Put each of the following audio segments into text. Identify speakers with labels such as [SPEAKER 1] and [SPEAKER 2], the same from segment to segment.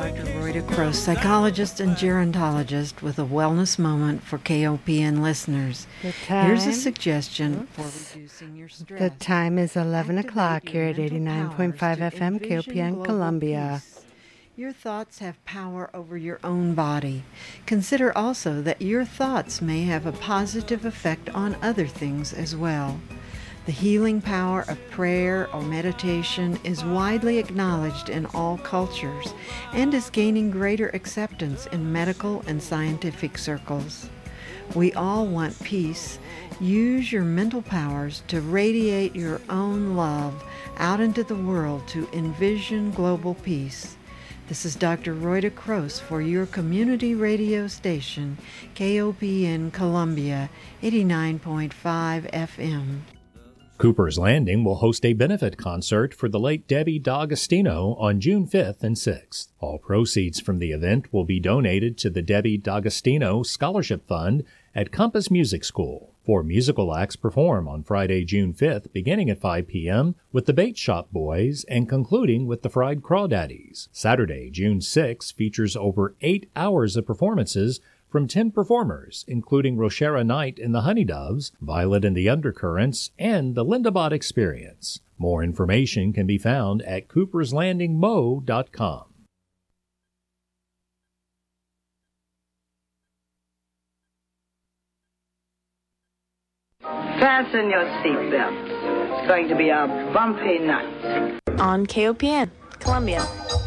[SPEAKER 1] Dr. Rhoda Crow, psychologist and gerontologist, with a wellness moment for KOPN listeners. Here's a suggestion for reducing your stress.
[SPEAKER 2] The time is 11 o'clock here at 89.5 FM KOPN Columbia.
[SPEAKER 1] Peace. Your thoughts have power over your own body. Consider also that your thoughts may have a positive effect on other things as well. The healing power of prayer or meditation is widely acknowledged in all cultures and is gaining greater acceptance in medical and scientific circles. We all want peace. Use your mental powers to radiate your own love out into the world to envision global peace. This is Dr. Rhoda Croce for your community radio station, KOPN Columbia, 89.5 FM.
[SPEAKER 3] Cooper's Landing will host a benefit concert for the late Debbie D'Agostino on June 5th and 6th. All proceeds from the event will be donated to the Debbie D'Agostino Scholarship Fund at Compass Music School. 4 musical acts perform on Friday, June 5th, beginning at 5 p.m. with the Bait Shop Boys and concluding with the Fried Crawdaddies. Saturday, June 6th, features over 8 hours of performances from 10 performers, including Roshara Knight and the Honeydoves, Violet and the Undercurrents, and the Linda Bott Experience. More information can be found at cooperslandingmo.com.
[SPEAKER 4] Fasten your seatbelts. It's going to be a bumpy night.
[SPEAKER 5] On KOPN, Columbia.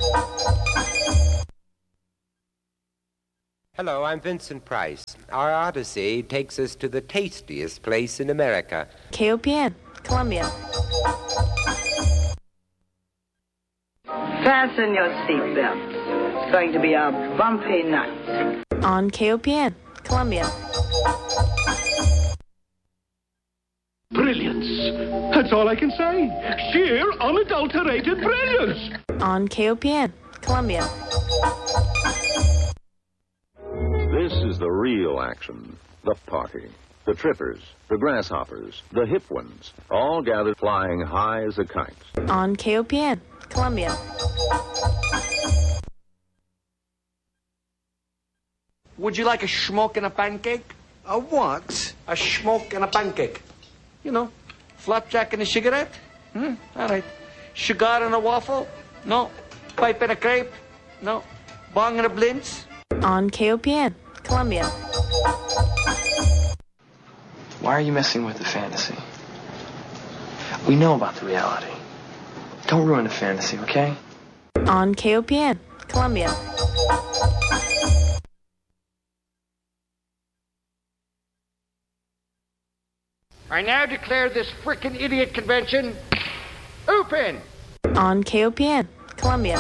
[SPEAKER 6] Hello, I'm Vincent Price. Our Odyssey takes us to the tastiest place in America.
[SPEAKER 5] KOPN, Columbia.
[SPEAKER 4] Fasten your seatbelts. It's going to be a bumpy night.
[SPEAKER 5] On KOPN, Columbia.
[SPEAKER 7] Brilliance. That's all I can say. Sheer, unadulterated brilliance.
[SPEAKER 5] On KOPN, Columbia.
[SPEAKER 8] This is the real action. The party. The trippers, the grasshoppers, the hip ones, all gathered flying high as a kite.
[SPEAKER 5] On KOPN, Columbia.
[SPEAKER 9] Would you like a schmoke and a pancake?
[SPEAKER 10] A what?
[SPEAKER 9] A schmoke and a pancake. You know, flapjack and a cigarette? All right. Cigar and a waffle? No. Pipe and a crepe? No. Bong and a blintz?
[SPEAKER 5] On KOPN, Columbia.
[SPEAKER 10] Why are you messing with the fantasy? We know about the reality. Don't ruin the fantasy, okay?
[SPEAKER 5] On KOPN, Columbia.
[SPEAKER 9] I now declare this frickin' idiot convention open!
[SPEAKER 5] On KOPN, Columbia.